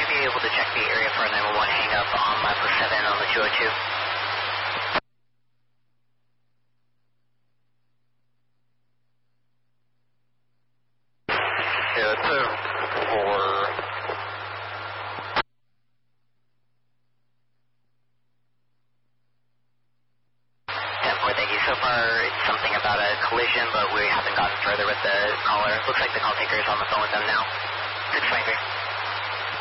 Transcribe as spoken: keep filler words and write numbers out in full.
be able to check the area for a nine one one hang up on Lapa seven on the two oh two? Yeah, it's a four. ten four, thank you. So far, it's something about a collision, but we haven't gotten further with the caller. Looks like the call taker is on the phone with them now. six five three.